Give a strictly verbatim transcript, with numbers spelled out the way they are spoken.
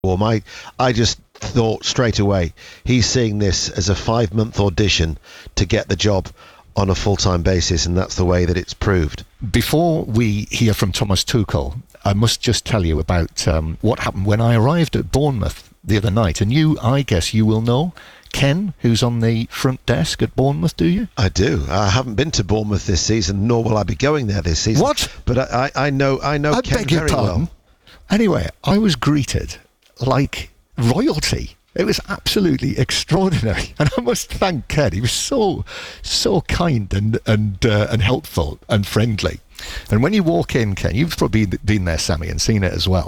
Well, I, I just thought straight away, he's seeing this as a five-month audition to get the job on a full-time basis, and that's the way that it's proved. Before we hear from Thomas Tuchel, I must just tell you about um, what happened when I arrived at Bournemouth the other night. And you, I guess you will know Ken, who's on the front desk at Bournemouth, do you? I do. I haven't been to Bournemouth this season, nor will I be going there this season. What? But I, I, I know, I know I Ken beg your very pardon. well. Anyway, I was greeted like royalty. It was absolutely extraordinary, and I must thank Ken. He was so, so kind and and uh, and helpful and friendly. And when you walk in, Ken, you've probably been there, Sammy, and seen it as well.